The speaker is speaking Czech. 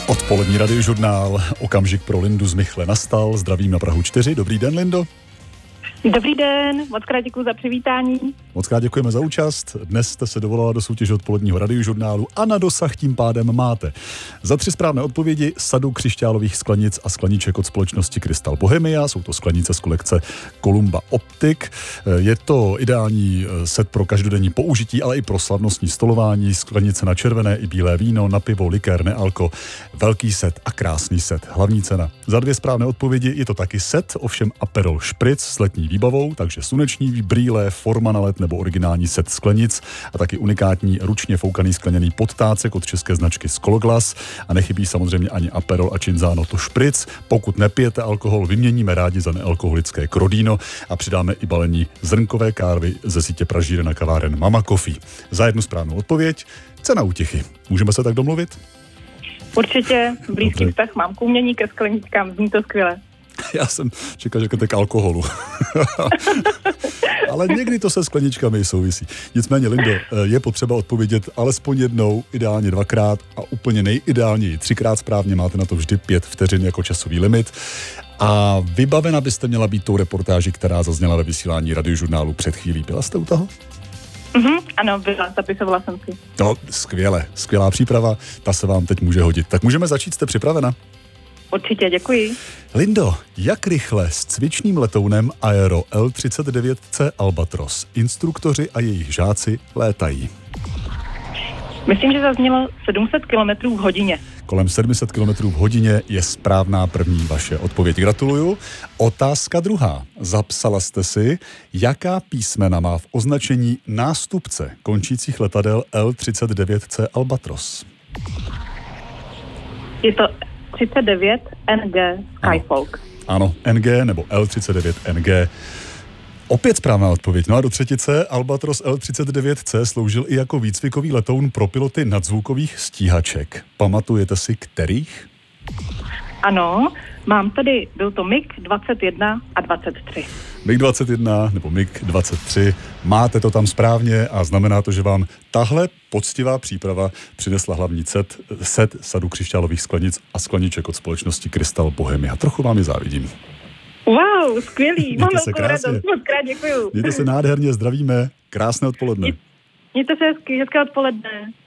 Odpolední radiožurnál, okamžik pro Lindu z Michle nastal. Zdravím na Prahu 4. Dobrý den, Lindo. Dobrý den, moc krát děkuji za přivítání. Moc krát děkujeme za účast. Dnes jste se dovolala do soutěže odpoledního radiožurnálu a na dosah tím pádem máte za 3 správné odpovědi sadu křišťálových sklenic a skleniček od společnosti Crystal Bohemia. Jsou to sklenice z kolekce Columba Optic. Je to ideální set pro každodenní použití, ale i pro slavnostní stolování. Sklenice na červené i bílé víno, na pivo, likér, nealko. Velký set a krásný set. Hlavní cena. Za 2 správné odpovědi je to taky set, ovšem Aperol Spritz s letní výbavou, takže sluneční brýle, forma na led nebo originální set sklenic a taky unikátní ručně foukaný skleněný podtácek od české značky Skologlas a nechybí samozřejmě ani Aperol a Cinzano to Spritz. Pokud nepijete alkohol, vyměníme rádi za nealkoholické Crodino a přidáme i balení zrnkové kávy ze sítě pražíren a kaváren Mama Coffee. Za 1 správnou odpověď cena útěchy. Můžeme se tak domluvit? Určitě, blízký vztah mám k umění, ke skleničkám, zní to skvěle. Já jsem čekal, že k alkoholu. Ale někdy to se skleničkami souvisí. Nicméně, Lindo, je potřeba odpovědět alespoň jednou, ideálně 2krát a úplně nejideálněji 3krát správně. Máte na to vždy 5 vteřin jako časový limit. A vybavena byste měla být tou reportáží, která zazněla ve vysílání radiožurnálu před chvílí. Byla jste u toho? Ano, byla, zapisovala jsem si. No, skvěle, skvělá příprava, ta se vám teď může hodit. Tak můžeme začít, jste připravena? Určitě, děkuji. Lindo, jak rychle s cvičným letounem Aero L-39C Albatros instruktoři a jejich žáci létají? Myslím, že zaznělo 700 km v hodině. Kolem 700 km v hodině je správná první vaše odpověď. Gratuluju. Otázka druhá. Zapsala jste si, jaká písmena má v označení nástupce končících letadel L-39C Albatros? Je to 39 NG Skyfolk. Ano, NG nebo L-39 NG. Opět správná odpověď. No a do třetice Albatros L-39C sloužil i jako výcvikový letoun pro piloty nadzvukových stíhaček. Pamatujete si kterých? Ano, mám tady, byl to MiG-21 a 23. MiG-21 nebo MiG-23, máte to tam správně a znamená to, že vám tahle poctivá příprava přinesla hlavní set sadu křišťálových sklenic a skleniček od společnosti Crystal Bohemia. Trochu vám je závidím. Wow, skvělý, mám Mějte velkou radost, moc krát děkuju. Mějte se nádherně, zdravíme, krásné odpoledne. Mějte se hezky, hezké odpoledne.